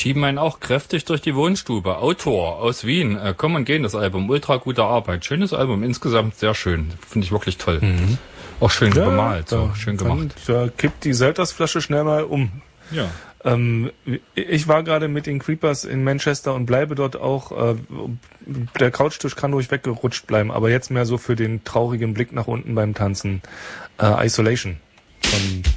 schieben einen auch kräftig durch die Wohnstube. Autor aus Wien, Kommen und Gehen, das Album, ultra gute Arbeit. Schönes Album, insgesamt sehr schön. Finde ich wirklich toll. Auch schön bemalt, so schön gemacht. Da kippt die Seltersflasche schnell mal um. Ja. Ich war gerade mit den Creepers in Manchester und bleibe dort auch. Der Couchtisch kann ruhig weggerutscht bleiben, aber jetzt mehr so für den traurigen Blick nach unten beim Tanzen. Isolation von